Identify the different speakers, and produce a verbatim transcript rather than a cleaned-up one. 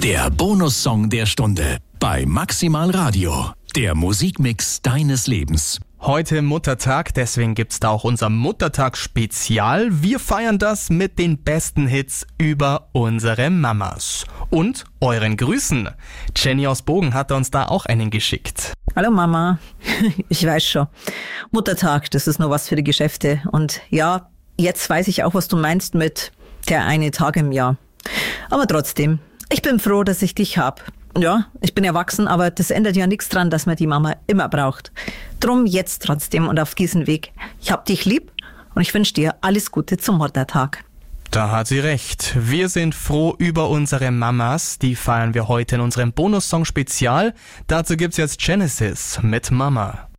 Speaker 1: Der Bonussong der Stunde bei Maximal Radio. Der Musikmix deines Lebens.
Speaker 2: Heute Muttertag, deswegen gibt's da auch unser Muttertag-Spezial. Wir feiern das mit den besten Hits über unsere Mamas. Und euren Grüßen. Jenny aus Bogen hat uns da auch einen geschickt.
Speaker 3: Hallo Mama, ich weiß schon. Muttertag, das ist nur was für die Geschäfte. Und ja, jetzt weiß ich auch, was du meinst mit der eine Tag im Jahr. Aber trotzdem, ich bin froh, dass ich dich hab. Ja, ich bin erwachsen, aber das ändert ja nichts dran, dass man die Mama immer braucht. Drum jetzt trotzdem und auf diesen Weg. Ich hab dich lieb und ich wünsche dir alles Gute zum Muttertag.
Speaker 2: Da hat sie recht. Wir sind froh über unsere Mamas. Die feiern wir heute in unserem Bonussong Spezial. Dazu gibt's jetzt Genesis mit Mama.